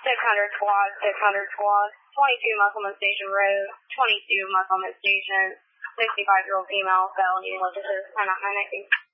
600 squad, 600 squad. 22 Musselman Station Road, 22 Musselman Station. 65-year-old female, felony, Lucas, kind of high